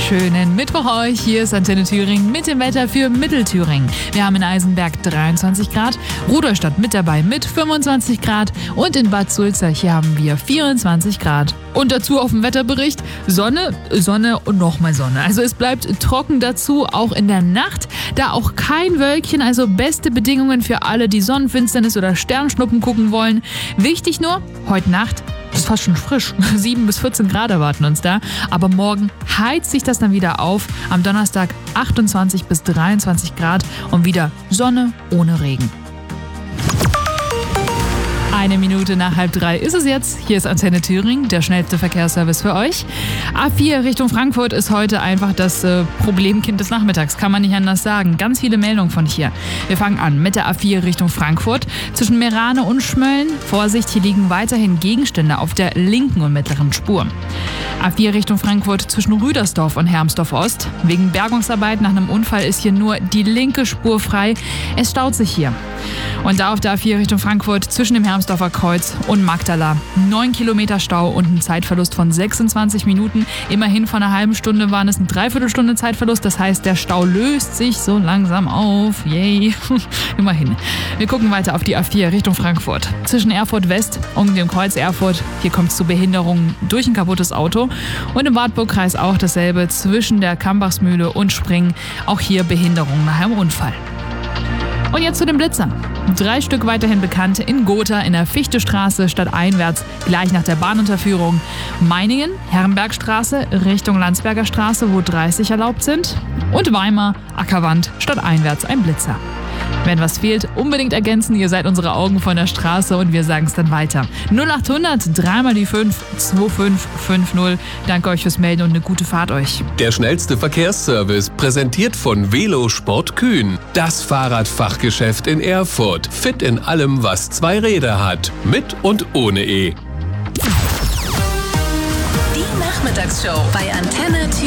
Schönen Mittwoch euch. Hier ist Antenne Thüringen mit dem Wetter für Mittelthüringen. Wir haben in Eisenberg 23 Grad, Rudolstadt mit dabei mit 25 Grad und in Bad Sulza hier haben wir 24 Grad. Und dazu auf dem Wetterbericht Sonne, Sonne und nochmal Sonne. Also es bleibt trocken dazu, auch in der Nacht. Da auch kein Wölkchen, also beste Bedingungen für alle, die Sonnenfinsternis oder Sternschnuppen gucken wollen. Wichtig nur, heute Nacht ist fast schon frisch. 7 bis 14 Grad erwarten uns da. Aber morgen heizt sich das dann wieder auf. Am Donnerstag 28 bis 23 Grad und wieder Sonne ohne Regen. 1 Minute nach 2:30 ist es jetzt. Hier ist Antenne Thüringen, der schnellste Verkehrsservice für euch. A4 Richtung Frankfurt ist heute einfach das Problemkind des Nachmittags, kann man nicht anders sagen. Ganz viele Meldungen von hier. Wir fangen an mit der A4 Richtung Frankfurt. Zwischen Meerane und Schmölln, Vorsicht, hier liegen weiterhin Gegenstände auf der linken und mittleren Spur. A4 Richtung Frankfurt zwischen Rüdersdorf und Hermsdorf-Ost. Wegen Bergungsarbeit nach einem Unfall ist hier nur die linke Spur frei. Es staut sich hier. Und da auf der A4 Richtung Frankfurt zwischen dem Hermsdorfer Kreuz und Magdala. 9 Kilometer Stau und ein Zeitverlust von 26 Minuten. Immerhin von einer halben Stunde waren es eine Dreiviertelstunde Zeitverlust. Das heißt, der Stau löst sich so langsam auf. Yay. Immerhin. Wir gucken weiter auf die A4 Richtung Frankfurt. Zwischen Erfurt West und dem Kreuz Erfurt. Hier kommt es zu Behinderungen durch ein kaputtes Auto. Und im Wartburgkreis auch dasselbe zwischen der Kambachsmühle und Springen. Auch hier Behinderungen nach einem Unfall. Und jetzt zu den Blitzern. 3 Stück weiterhin bekannt in Gotha in der Fichtestraße stadteinwärts, gleich nach der Bahnunterführung. Meiningen, Herrenbergstraße Richtung Landsberger Straße, wo 30 erlaubt sind. Und Weimar, Ackerwand, stadteinwärts ein Blitzer. Wenn was fehlt, unbedingt ergänzen. Ihr seid unsere Augen von der Straße und wir sagen es dann weiter. 0800 3 mal die 5 2550. Danke euch fürs Melden und eine gute Fahrt euch. Der schnellste Verkehrsservice, präsentiert von Velosport Kühn. Das Fahrradfachgeschäft in Erfurt. Fit in allem, was 2 Räder hat. Mit und ohne E. Die Nachmittagsshow bei Antenne Thüringen.